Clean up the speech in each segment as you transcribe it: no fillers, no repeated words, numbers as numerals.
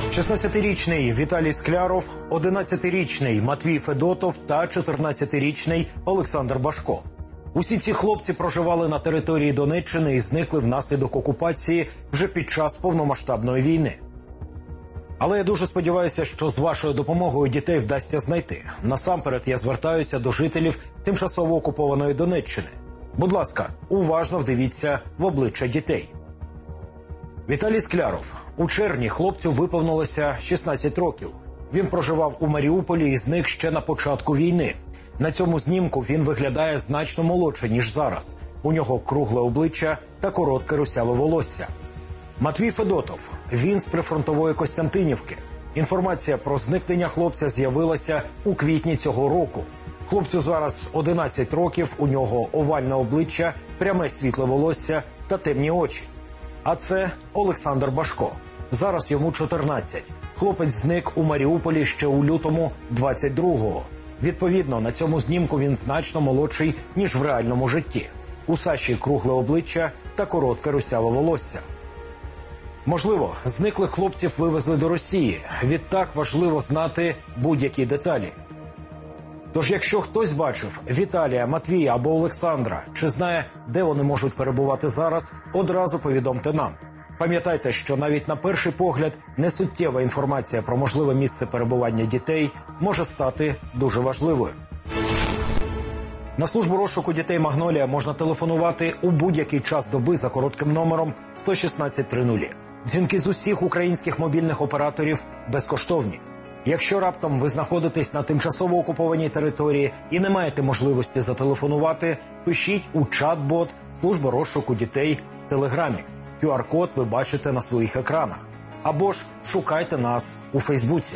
16-річний Віталій Скляров, 11-річний Матвій Федотов та 14-річний Олександр Башко. Усі ці хлопці проживали на території Донеччини і зникли внаслідок окупації вже під час повномасштабної війни. Але я дуже сподіваюся, що з вашою допомогою дітей вдасться знайти. Насамперед я звертаюся до жителів тимчасово окупованої Донеччини. Будь ласка, уважно вдивіться в обличчя дітей. Віталій Скляров. У червні хлопцю виповнилося 16 років. Він проживав у Маріуполі і зник ще на початку війни. На цьому знімку він виглядає значно молодше, ніж зараз. У нього кругле обличчя та коротке русяве волосся. Матвій Федотов. Він з прифронтової Костянтинівки. Інформація про зникнення хлопця з'явилася у квітні цього року. Хлопцю зараз 11 років, у нього овальне обличчя, пряме світле волосся та темні очі. А це Олександр Башко. Зараз йому 14. Хлопець зник у Маріуполі ще у лютому 22-го. Відповідно, на цьому знімку він значно молодший, ніж в реальному житті. У Саші кругле обличчя та коротке русяве волосся. Можливо, зниклих хлопців вивезли до Росії. Відтак важливо знати будь-які деталі. Тож, якщо хтось бачив Віталія, Матвія або Олександра, чи знає, де вони можуть перебувати зараз, одразу повідомте нам. Пам'ятайте, що навіть на перший погляд несуттєва інформація про можливе місце перебування дітей може стати дуже важливою. На службу розшуку дітей «Магнолія» можна телефонувати у будь-який час доби за коротким номером 11630. Дзвінки з усіх українських мобільних операторів безкоштовні. Якщо раптом ви знаходитесь на тимчасово окупованій території і не маєте можливості зателефонувати, пишіть у чат-бот служби розшуку дітей в Телеграмі. QR-код ви бачите на своїх екранах. Або ж шукайте нас у Фейсбуці.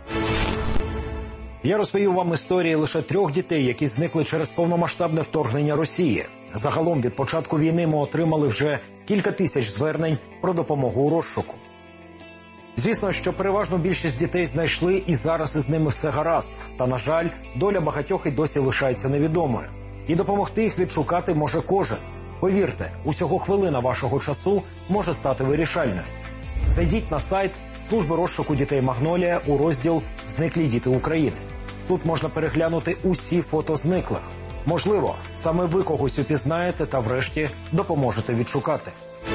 Я розповів вам історії лише 3 дітей, які зникли через повномасштабне вторгнення Росії. Загалом від початку війни ми отримали вже кілька тисяч звернень про допомогу у розшуку. Звісно, що переважну більшість дітей знайшли і зараз із ними все гаразд. Та, на жаль, доля багатьох і досі лишається невідомою. І допомогти їх відшукати може кожен. Повірте, усього хвилина вашого часу може стати вирішальною. Зайдіть на сайт служби розшуку дітей «Магнолія» у розділ «Зниклі діти України». Тут можна переглянути усі фото зниклих. Можливо, саме ви когось упізнаєте та врешті допоможете відшукати.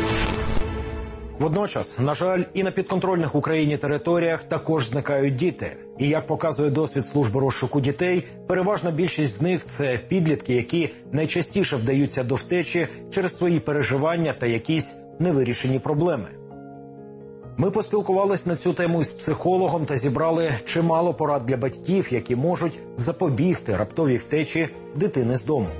Водночас, на жаль, і на підконтрольних Україні територіях також зникають діти. І як показує досвід служби розшуку дітей, переважна більшість з них – це підлітки, які найчастіше вдаються до втечі через свої переживання та якісь невирішені проблеми. Ми поспілкувались на цю тему із психологом та зібрали чимало порад для батьків, які можуть запобігти раптовій втечі дитини з дому.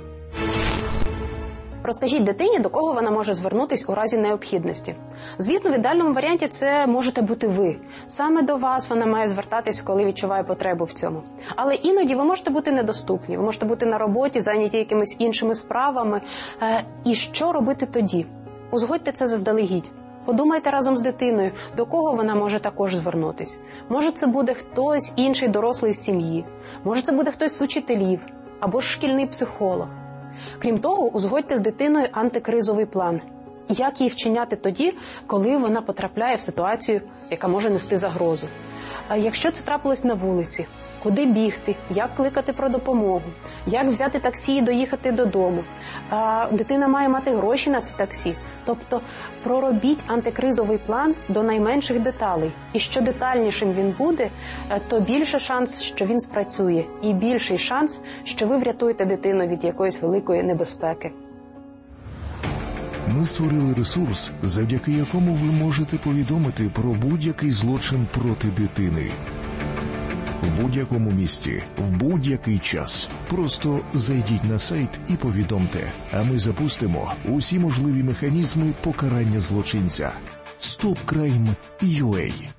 Розкажіть дитині, до кого вона може звернутись у разі необхідності. Звісно, в ідеальному варіанті це можете бути ви. Саме до вас вона має звертатись, коли відчуває потребу в цьому. Але іноді ви можете бути недоступні, ви можете бути на роботі, зайняті якимись іншими справами. І що робити тоді? Узгодьте це заздалегідь. Подумайте разом з дитиною, до кого вона може також звернутись. Може, це буде хтось інший дорослий з сім'ї, може, це буде хтось з учителів, або ж шкільний психолог. Крім того, узгодьте з дитиною антикризовий план. Як її вчиняти тоді, коли вона потрапляє в ситуацію, яка може нести загрозу. А якщо це трапилось на вулиці, куди бігти, як кликати про допомогу, як взяти таксі і доїхати додому. Дитина має мати гроші на це таксі. Тобто проробіть антикризовий план до найменших деталей. І що детальнішим він буде, то більше шанс, що він спрацює. І більший шанс, що ви врятуєте дитину від якоїсь великої небезпеки. Ми створили ресурс, завдяки якому ви можете повідомити про будь-який злочин проти дитини. В будь-якому місті, в будь-який час. Просто зайдіть на сайт і повідомте, а ми запустимо усі можливі механізми покарання злочинця. StopCrime.ua